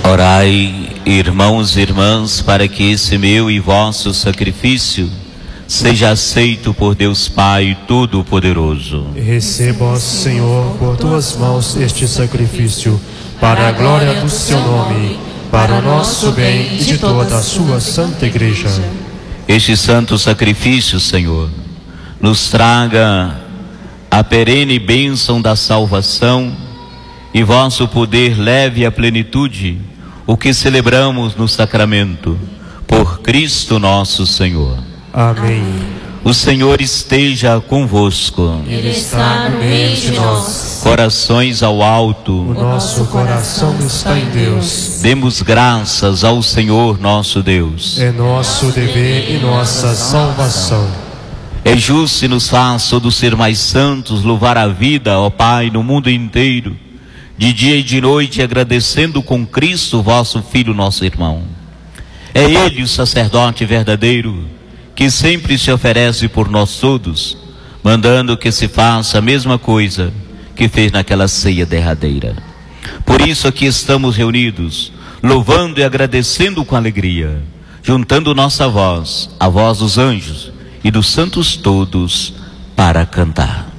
Orai, irmãos e irmãs, para que esse meu e vosso sacrifício seja aceito por Deus Pai Todo-Poderoso. Receba, Senhor, por tuas mãos este sacrifício, para a glória do seu nome, para o nosso bem e de toda a sua santa Igreja. Este santo sacrifício, Senhor, nos traga a perene bênção da salvação e vosso poder leve à plenitude o que celebramos no sacramento, por Cristo nosso Senhor. Amém. O Senhor esteja convosco. Ele está no meio de nós. Corações ao alto. O nosso coração está em Deus. Demos graças ao Senhor nosso Deus. É nosso dever e nossa salvação. É justo e nos faz todos ser mais santos, louvar a vida, ó Pai, no mundo inteiro, de dia e de noite, agradecendo com Cristo, vosso Filho, nosso irmão. É Ele o sacerdote verdadeiro, que sempre se oferece por nós todos, mandando que se faça a mesma coisa que fez naquela ceia derradeira. Por isso aqui estamos reunidos, louvando e agradecendo com alegria, juntando nossa voz, a voz dos anjos e dos santos todos, para cantar.